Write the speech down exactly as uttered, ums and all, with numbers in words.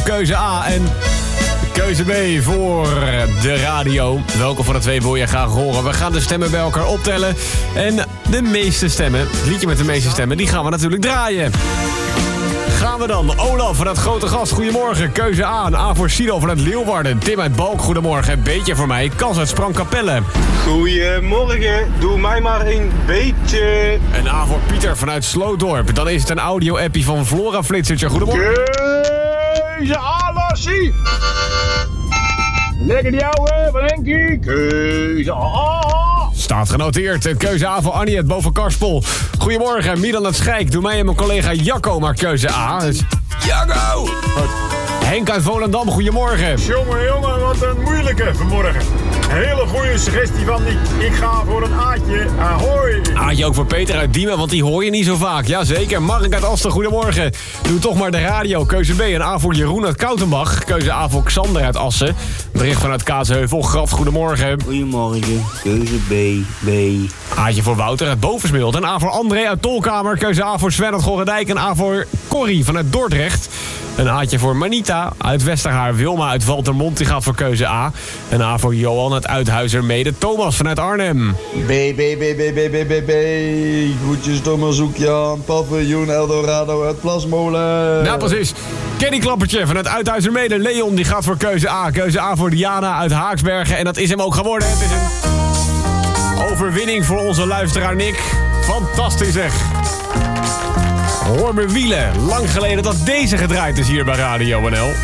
keuze A. En keuze B voor de radio. Welke van de twee wil je graag horen? We gaan de stemmen bij elkaar optellen. En de meeste stemmen, het liedje met de meeste stemmen, die gaan we natuurlijk draaien. Gaan we dan. Olaf vanuit Grote Gast, goedemorgen. Keuze A. Een A voor Silo vanuit Leeuwarden. Tim uit Balk, goedemorgen. Beetje voor mij. Kas uit Sprangkapelle. Goedemorgen. Doe mij maar een beetje. Een A voor Pieter vanuit Slootdorp. Dan is het een audio-appie van Flora Flitsertje. Goedemorgen. Keuze A, Lassie. Lekker die ouwe, wat denk je? Keuze A. Staat genoteerd. Keuze A voor Annie uit Boven Karspel. Goedemorgen, Milan uit Schijk. Doe mij en mijn collega Jacco maar keuze A. Dus... Jacco! Goed. Henk uit Volendam, goedemorgen. Jongen, jongen, wat een moeilijke vanmorgen. Hele goede suggestie van die. Ik ga voor een Aatje. Ahoy! Aatje ook voor Peter uit Diemen, want die hoor je niet zo vaak. Jazeker. Mark uit Asten, goedemorgen. Doe toch maar de radio. Keuze B, een A voor Jeroen uit Koutenbach. Keuze A voor Xander uit Assen. Bericht vanuit Kaatsheuvel. Graf, goedemorgen. Goedemorgen. Keuze B, B. Aatje voor Wouter uit Bovensmild. Een A voor André uit Tolkamer. Keuze A voor Sven uit Gorredijk. Een A voor Corrie vanuit Dordrecht. Een A'tje voor Manita uit Westerhaar. Wilma uit Valtermond, die gaat voor keuze A. Een A voor Johan uit Uithuizermede. Thomas vanuit Arnhem. B, B, B, B, B, B, B, B. Groetjes Thomas Zoekjan. Paviljoen Eldorado uit Plasmolen. Nou, precies. Kenny Klappertje vanuit Uithuizermede. Leon, die gaat voor keuze A. Keuze A voor Diana uit Haaksbergen. En dat is hem ook geworden. Het is een overwinning voor onze luisteraar Nick. Fantastisch zeg. Hoor me wielen. Lang geleden dat deze gedraaid is hier bij Radio N L.